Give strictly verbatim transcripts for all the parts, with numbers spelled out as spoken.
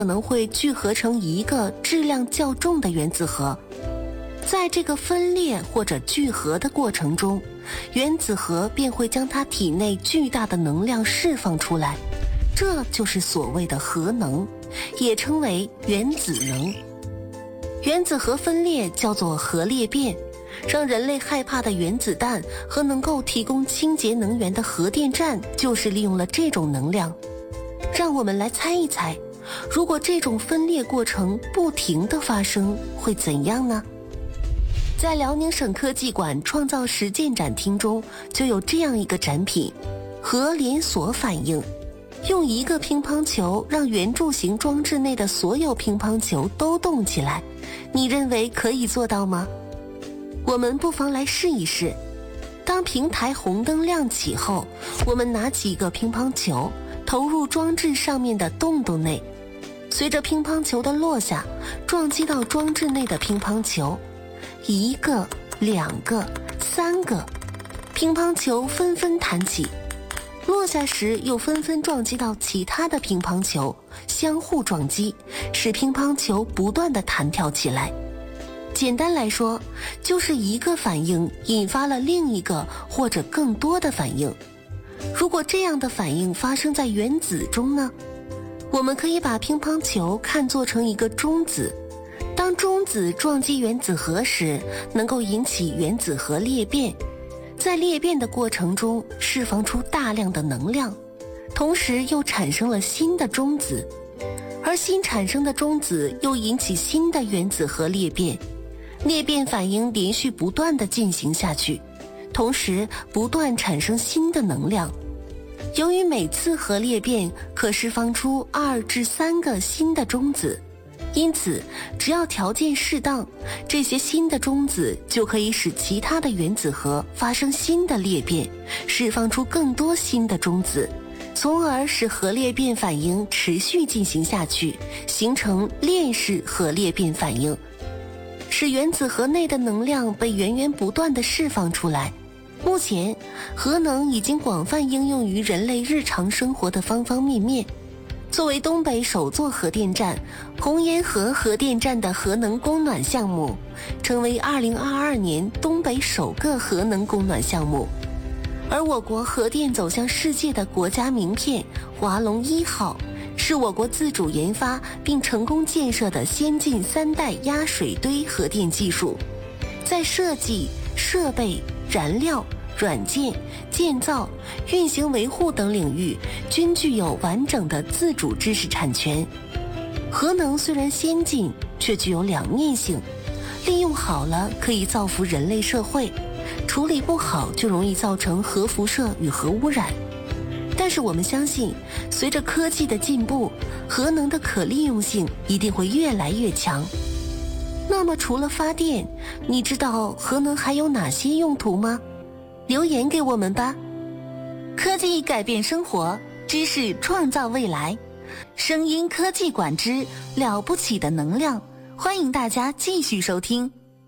可能会聚合成一个质量较重的原子核。在这个分裂或者聚合的过程中，原子核便会将它体内巨大的能量释放出来，这就是所谓的核能，也称为原子能。原子核分裂叫做核裂变，让人类害怕的原子弹和能够提供清洁能源的核电站就是利用了这种能量。让我们来猜一猜，如果这种分裂过程不停地发生，会怎样呢？在辽宁省科技馆创造实践展厅中，就有这样一个展品——核连锁反应。用一个乒乓球让圆柱形装置内的所有乒乓球都动起来，你认为可以做到吗？我们不妨来试一试。当平台红灯亮起后，我们拿起一个乒乓球，投入装置上面的洞洞内，随着乒乓球的落下，撞击到装置内的乒乓球，一个、两个、三个，乒乓球纷纷弹起，落下时又纷纷撞击到其他的乒乓球，相互撞击，使乒乓球不断地弹跳起来。简单来说，就是一个反应引发了另一个或者更多的反应。如果这样的反应发生在原子中呢？我们可以把乒乓球看作成一个中子，当中子撞击原子核时，能够引起原子核裂变，在裂变的过程中释放出大量的能量，同时又产生了新的中子，而新产生的中子又引起新的原子核裂变，裂变反应连续不断地进行下去，同时不断产生新的能量。由于每次核裂变可释放出二至三个新的中子，因此只要条件适当，这些新的中子就可以使其他的原子核发生新的裂变，释放出更多新的中子，从而使核裂变反应持续进行下去，形成链式核裂变反应，使原子核内的能量被源源不断地释放出来。目前，核能已经广泛应用于人类日常生活的方方面面。作为东北首座核电站红岩核核电站的核能供暖项目，成为二零二二年东北首个核能供暖项目。而我国核电走向世界的国家名片华龙一号，是我国自主研发并成功建设的先进三代压水堆核电技术，在设计、设备、燃料、软件、建造、运行维护等领域均具有完整的自主知识产权。核能虽然先进，却具有两面性，利用好了可以造福人类社会，处理不好就容易造成核辐射与核污染。但是我们相信，随着科技的进步，核能的可利用性一定会越来越强。那么除了发电，你知道核能还有哪些用途吗？留言给我们吧。科技改变生活，知识创造未来。声音科技馆之了不起的能量，欢迎大家继续收听。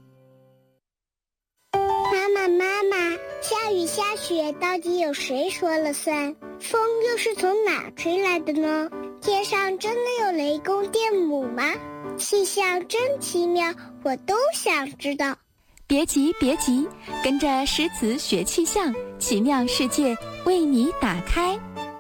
妈妈妈妈，下雨下雪到底有谁说了算？风又是从哪吹来的呢？天上真的有雷公电母吗？气象真奇妙，我都想知道。 别急别急，跟着诗词学气象，奇妙世界为你打开。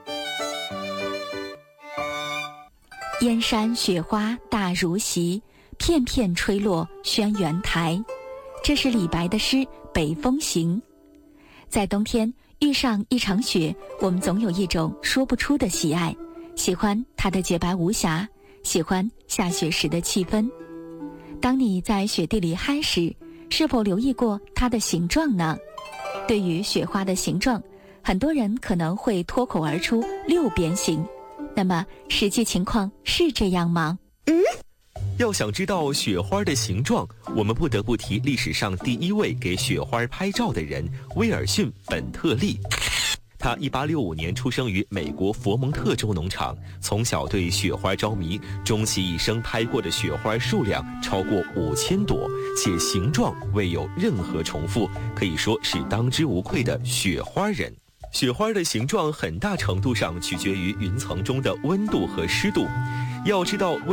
燕山雪花大如席，片片吹落轩辕台。这是李白的诗《北风行》。在冬天遇上一场雪，我们总有一种说不出的喜爱，喜欢它的洁白无瑕，喜欢下雪时的气氛。当你在雪地里嗨时，是否留意过它的形状呢？对于雪花的形状，很多人可能会脱口而出六边形。那么实际情况是这样吗？ 嗯， 要想知道雪花的形状，我们不得不提历史上第一位给雪花拍照的人——威尔逊·本特利。他一八六五年出生于美国佛蒙特州农场，从小对雪花着迷，终其一生拍过的雪花数量超过五千朵，且形状未有任何重复，可以说是当之无愧的雪花人。 雪花的形状很大程度上取决于云层中的温度和湿度。要知道